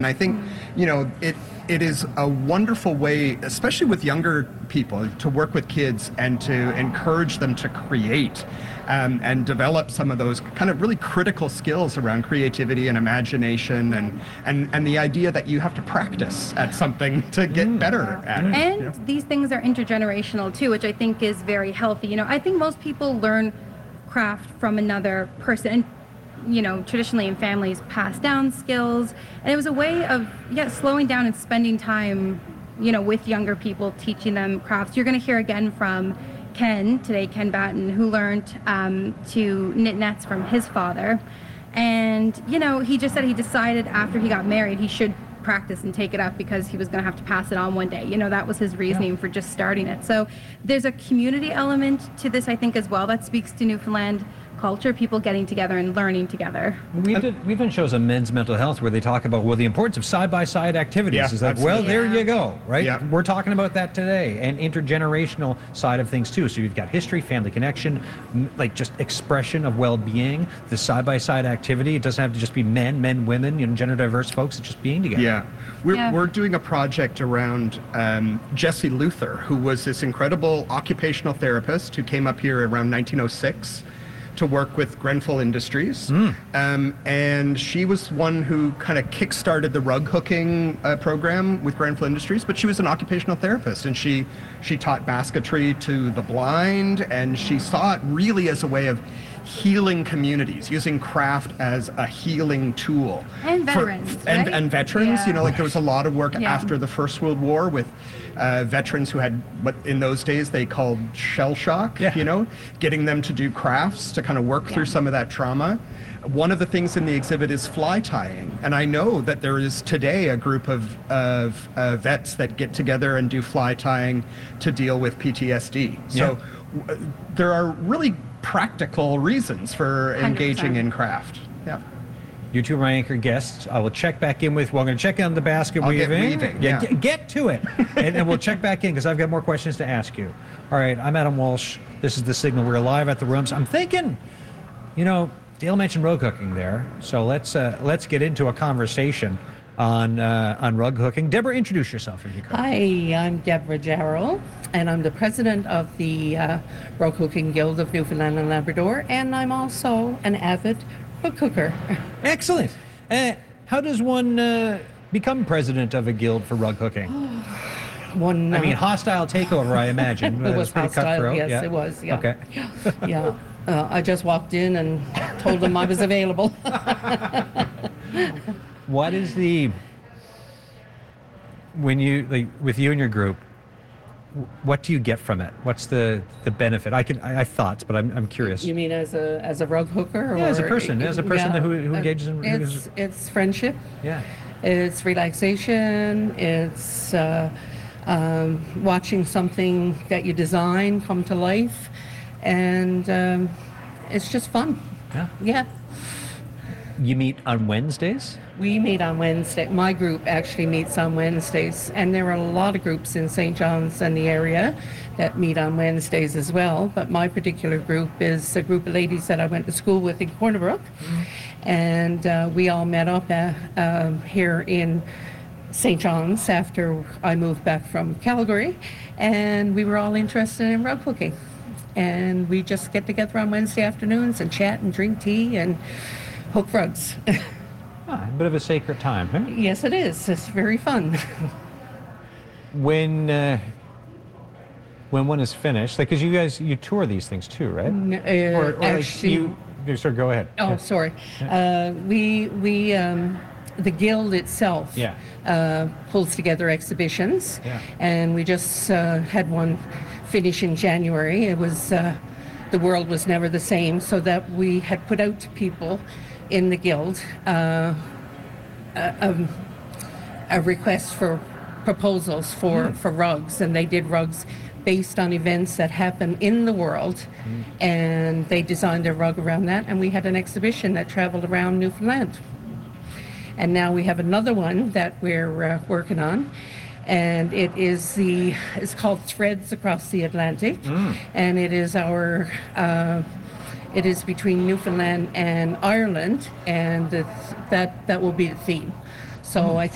I think, it is a wonderful way, especially with younger people, to work with kids and to encourage them to create and develop some of those kind of really critical skills around creativity and imagination and the idea that you have to practice at something to get better at it. And these things are intergenerational too, which I think is very healthy. I think most people learn craft from another person. And traditionally in families pass down skills, and it was a way of slowing down and spending time with younger people, teaching them crafts. You're going to hear again from Ken Batten, who learned to knit nets from his father, and he just said he decided after he got married he should practice and take it up because he was going to have to pass it on one day. That was his reasoning for just starting it. So there's a community element to this, I think, as well, that speaks to Newfoundland culture, people getting together and learning together. We've done shows on men's mental health where they talk about the importance of side-by-side activities. Yeah, it's like, there you go, right? Yeah. We're talking about that today, and intergenerational side of things too. So you've got history, family connection, like just expression of well-being, the side-by-side activity. It doesn't have to just be men, women, gender diverse folks. It's just being together. Yeah. We're doing a project around Jesse Luther, who was this incredible occupational therapist who came up here around 1906 to work with Grenfell Industries. And she was one who kind of kick-started the rug hooking program with Grenfell Industries, but she was an occupational therapist, and she taught basketry to the blind, and she saw it really as a way of healing communities, using craft as a healing tool. And veterans, right? And veterans, there was a lot of work after the First World War with veterans who had what in those days they called shell shock, getting them to do crafts to kind of work through some of that trauma. One of the things in the exhibit is fly tying, and I know that there is today a group of vets that get together and do fly tying to deal with PTSD. So there are really practical reasons for 100%. Engaging in craft. Yeah. You two are my anchor guests. I will check back in with, I'm going to check on the basket weaving. Get to it. and we'll check back in because I've got more questions to ask you. All right, I'm Adam Walsh. This is The Signal. We're live at the Rooms. I'm thinking, Dale mentioned rug hooking there, so let's get into a conversation on rug hooking. Deborah, introduce yourself if you could. Hi, I'm Deborah Jarrell, and I'm the president of the Rug Hooking Guild of Newfoundland and Labrador, and I'm also an avid rug hooker. Excellent. How does one become president of a guild for rug hooking? Hostile takeover, I imagine. It was pretty hostile, cutthroat. yes, it was, yeah. Okay. Yeah. I just walked in and told them I was available. What is when you, with you and your group, what do you get from it? What's the benefit? I have thoughts, but I'm curious. You mean as a rug hooker? Or, as a person who engages in... It's friendship. Yeah. It's relaxation. It's watching something that you design come to life. And it's just fun. Yeah. Yeah. You meet on Wednesdays? We meet on Wednesday. My group actually meets on Wednesdays, and there are a lot of groups in St. John's and the area that meet on Wednesdays as well. But my particular group is a group of ladies that I went to school with in Corner Brook, and we all met up here in St. John's after I moved back from Calgary, and we were all interested in rug hooking. And we just get together on Wednesday afternoons and chat and drink tea and hook rugs. A bit of a sacred time, huh? Yes, it is. It's very fun. When one is finished, because you tour these things too, right? Or actually, sir, go ahead. Oh, yeah. Sorry. Yeah. We the guild itself pulls together exhibitions, and we just had one finish in January. It was The World Was Never the Same, so that we had put out to people in the guild a request for proposals for rugs, and they did rugs based on events that happen in the world, and they designed a rug around that, and we had an exhibition that traveled around Newfoundland. And now we have another one that we're working on, and it's called Threads Across the Atlantic, and it is it is between Newfoundland and Ireland, and that will be the theme. So I